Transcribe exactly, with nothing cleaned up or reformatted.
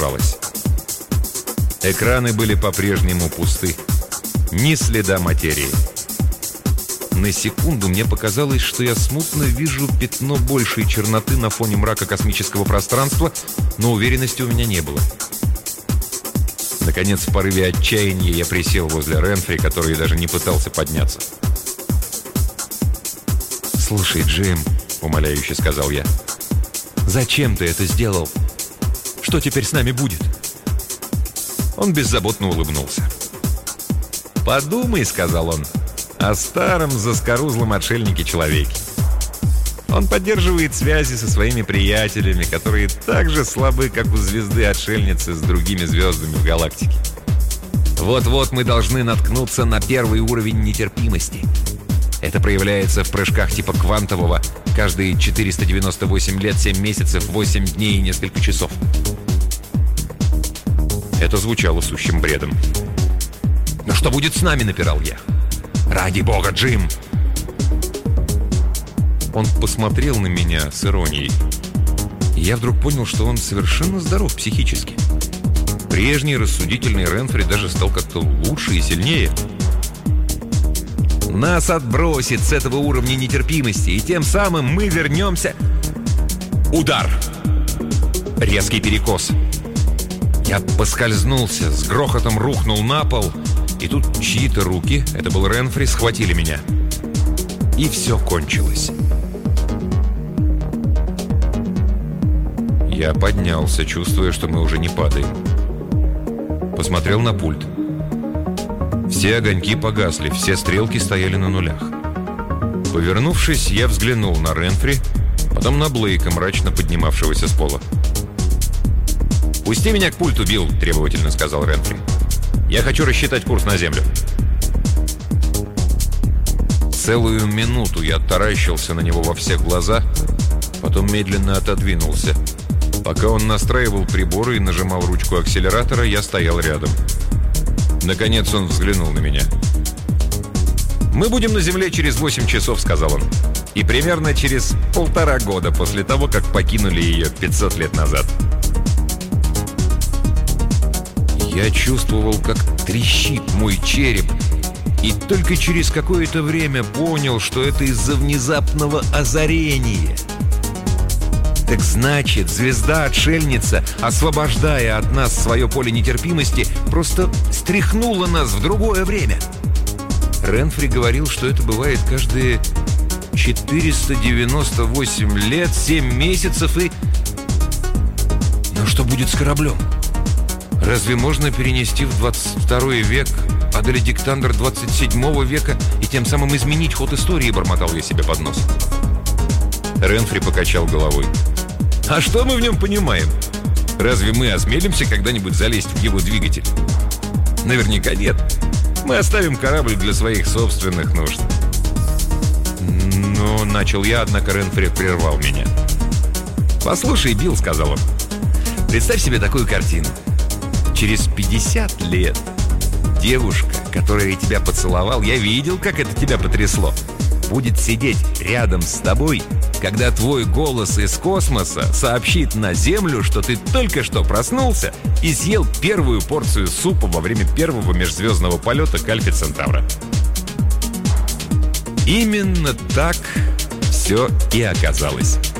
продолжалось. Экраны были по-прежнему пусты. Ни следа материи. На секунду мне показалось, что я смутно вижу пятно большей черноты на фоне мрака космического пространства, но уверенности у меня не было. Наконец, в порыве отчаяния я присел возле Ренфри, который даже не пытался подняться. «Слушай, Джим», — умоляюще сказал я, — «зачем ты это сделал? Что теперь с нами будет?» Он беззаботно улыбнулся. «Подумай», — сказал он, — «о старом заскорузлом отшельнике-человеке. Он поддерживает связи со своими приятелями, которые так же слабы, как у звезды-отшельницы с другими звездами в галактике. Вот-вот мы должны наткнуться на первый уровень нетерпимости. Это проявляется в прыжках типа квантового каждые четыреста девяносто восемь лет, семь месяцев, восемь дней и несколько часов». Это звучало сущим бредом. «Но что будет с нами?» — напирал я. «Ради бога, Джим!» Он посмотрел на меня с иронией. И я вдруг понял, что он совершенно здоров психически. Прежний рассудительный Ренфри даже стал как-то лучше и сильнее. «Нас отбросит с этого уровня нетерпимости, и тем самым мы вернемся...» Удар! Резкий перекос. Я поскользнулся, с грохотом рухнул на пол, и тут чьи-то руки, это был Ренфри, схватили меня. И все кончилось. Я поднялся, чувствуя, что мы уже не падаем. Посмотрел на пульт. Все огоньки погасли, все стрелки стояли на нулях. Повернувшись, я взглянул на Ренфри, потом на Блейка, мрачно поднимавшегося с пола. «Пусти меня к пульту, Билл», — требовательно сказал Ренфри. «Я хочу рассчитать курс на Землю». Целую минуту я таращился на него во все глаза, потом медленно отодвинулся. Пока он настраивал приборы и нажимал ручку акселератора, я стоял рядом. Наконец он взглянул на меня. «Мы будем на Земле через восемь часов», — сказал он. «И примерно через полтора года после того, как покинули ее пятьсот лет назад». Я чувствовал, как трещит мой череп, и только через какое-то время понял, что это из-за внезапного озарения. Так значит, звезда-отшельница, освобождая от нас свое поле нетерпимости, просто стряхнула нас в другое время. Ренфри говорил, что это бывает каждые четыреста девяносто восемь лет, семь месяцев и... Но что будет с кораблем? Разве можно перенести в двадцать второй век адель-диктандр двадцать седьмого века и тем самым изменить ход истории, бормотал я себе под нос. Ренфри покачал головой. «А что мы в нем понимаем? Разве мы осмелимся когда-нибудь залезть в его двигатель? Наверняка нет. Мы оставим корабль для своих собственных нужд». «Ну, начал я, однако Ренфри прервал меня. «Послушай, Билл», — сказал он, — «представь себе такую картину. Через пятьдесят лет девушка, которая тебя поцеловал, я видел, как это тебя потрясло, будет сидеть рядом с тобой, когда твой голос из космоса сообщит на Землю, что ты только что проснулся и съел первую порцию супа во время первого межзвездного полета к Альфе Центавра». Именно так все и оказалось.